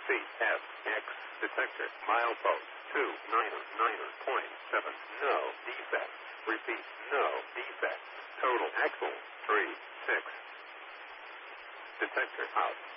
CFX detector. Milepost 299.7. No defect. Repeat, no defect. Total axle 36. Detector out.